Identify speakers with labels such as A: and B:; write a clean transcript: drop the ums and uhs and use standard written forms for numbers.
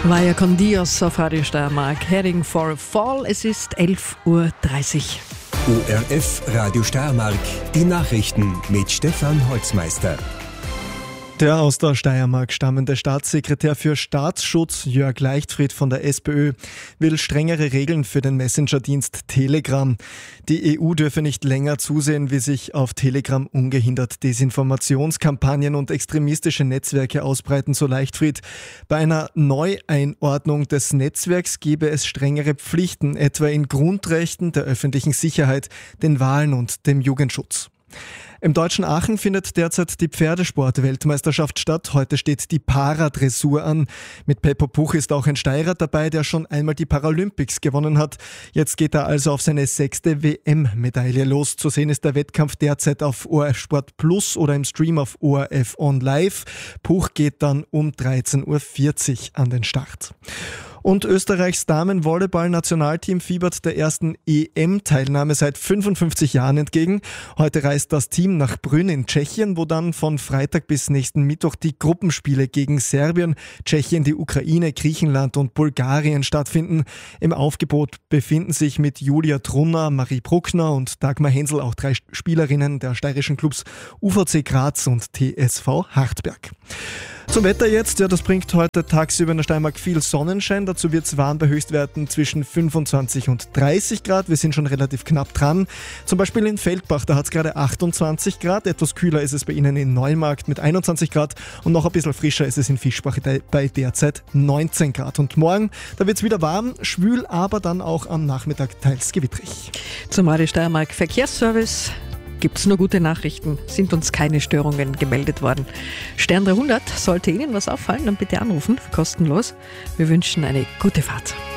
A: Vaya con Dios auf Radio Steiermark. Heading for a Fall. Es ist 11.30 Uhr.
B: ORF Radio Steiermark. Die Nachrichten mit Stefan Holzmeister.
C: Der aus der Steiermark stammende Staatssekretär für Staatsschutz Jörg Leichtfried von der SPÖ will strengere Regeln für den Messenger-Dienst Telegram. Die EU dürfe nicht länger zusehen, wie sich auf Telegram ungehindert Desinformationskampagnen und extremistische Netzwerke ausbreiten, so Leichtfried. Bei einer Neueinordnung des Netzwerks gebe es strengere Pflichten, etwa in Grundrechten, der öffentlichen Sicherheit, den Wahlen und dem Jugendschutz. Im deutschen Aachen findet derzeit die Pferdesport-Weltmeisterschaft statt. Heute steht die Paradressur an. Mit Peppo Puch ist auch ein Steirer dabei, der schon einmal die Paralympics gewonnen hat. Jetzt geht er also auf seine 6. WM-Medaille los. Zu sehen ist der Wettkampf derzeit auf ORF Sport Plus oder im Stream auf ORF On Live. Puch geht dann um 13.40 Uhr an den Start. Und Österreichs Damen-Volleyball-Nationalteam fiebert der ersten EM-Teilnahme seit 55 Jahren entgegen. Heute reist das Team nach Brünn in Tschechien, wo dann von Freitag bis nächsten Mittwoch die Gruppenspiele gegen Serbien, Tschechien, die Ukraine, Griechenland und Bulgarien stattfinden. Im Aufgebot befinden sich mit Julia Trunner, Marie Bruckner und Dagmar Hensel auch 3 Spielerinnen der steirischen Clubs UVC Graz und TSV Hartberg. Zum Wetter jetzt, das bringt heute tagsüber in der Steiermark viel Sonnenschein. Dazu wird es warm bei Höchstwerten zwischen 25 und 30 Grad. Wir sind schon relativ knapp dran. Zum Beispiel in Feldbach, da hat es gerade 28 Grad. Etwas kühler ist es bei Ihnen in Neumarkt mit 21 Grad. Und noch ein bisschen frischer ist es in Fischbach bei derzeit 19 Grad. Und morgen, da wird es wieder warm, schwül, aber dann auch am Nachmittag teils gewittrig.
A: Zum Radio Steiermark Verkehrsservice gibt es nur gute Nachrichten, sind uns keine Störungen gemeldet worden. Stern 300, sollte Ihnen was auffallen, dann bitte anrufen, kostenlos. Wir wünschen eine gute Fahrt.